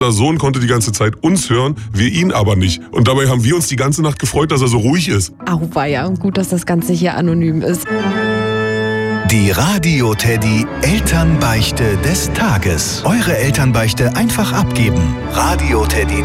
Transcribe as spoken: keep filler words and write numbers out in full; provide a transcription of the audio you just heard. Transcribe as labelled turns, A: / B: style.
A: Unser Sohn konnte die ganze Zeit uns hören, wir ihn aber nicht. Und dabei haben wir uns die ganze Nacht gefreut, dass er so ruhig ist.
B: Auweia, gut, dass das Ganze hier anonym ist.
C: Die Radio Teddy Elternbeichte des Tages. Eure Elternbeichte einfach abgeben. Radio Teddy.